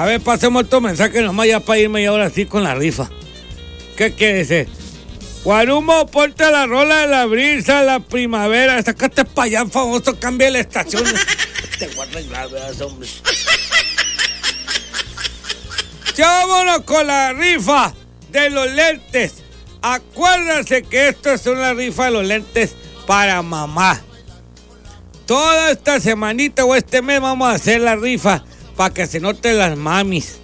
A ver, pasemos estos mensajes nomás ya para irme y ahora sí con la rifa. ¿Qué quiere decir? Guarumo, ponte la rola de la brisa, la primavera. Sácate para allá, famoso, cambia la estación. Te voy a arreglar, ¿verdad, hombre? Ya vámonos con la rifa de los lentes. Acuérdense que esto es una rifa de los lentes para mamá. Toda esta semanita o este mes vamos a hacer la rifa para que se noten las mamis.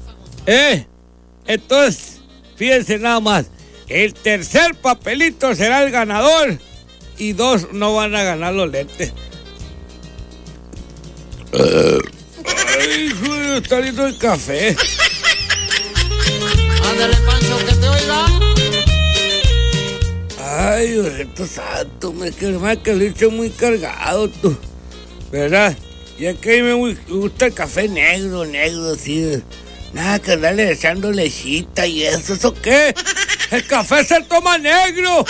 Entonces, fíjense nada más. El tercer papelito será el ganador y 2 no van a ganar los lentes. Ay, hijo, está lindo el café. Ándale, Pancho, que te oiga. Ay, Diosito santo, me que lo hice muy cargado, tú. ¿Verdad? Y es que a mí me gusta el café negro, sí. Nada que andarle echando lechita y eso. ¿Eso qué? ¡El café se toma negro!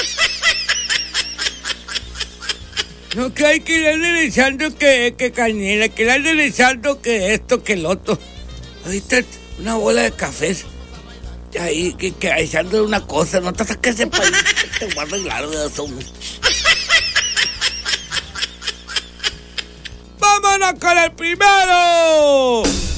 No, que hay que ir echando que canela, que ir echando que esto, que el otro. Ahorita una bola de café. Ahí, que echando una cosa, no te saques ese país. Te voy a arreglar de eso, hombre. ¡Vámonos con el primero!